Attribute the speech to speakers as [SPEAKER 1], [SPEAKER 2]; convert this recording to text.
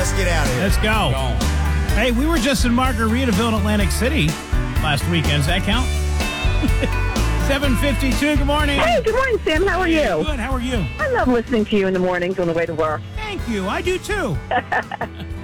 [SPEAKER 1] Let's get out of here.
[SPEAKER 2] Let's go. Hey, we were just in Margaritaville in Atlantic City last weekend. Does that count? 7:52. Good morning.
[SPEAKER 3] Hey, good morning, Sam. How are you?
[SPEAKER 2] Good. How are you?
[SPEAKER 3] I love listening to you in the mornings on the way to work.
[SPEAKER 2] Thank you. I do too.